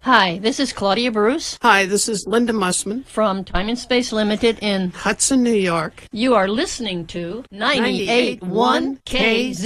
Hi, this is Claudia Bruce Hi, this is Linda Mussman from Time and Space Limited in Hudson, New York. You are listening to 98.1 KZ.